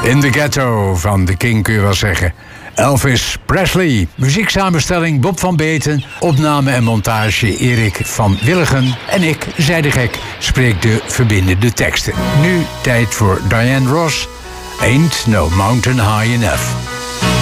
In the Ghetto van The King kun je wel zeggen. Elvis Presley, muzieksamenstelling Bob van Beten, opname en montage Erik van Willigen en ik, Zij de Gek, spreek de verbindende teksten. Nu tijd voor Diana Ross, Ain't No Mountain High Enough.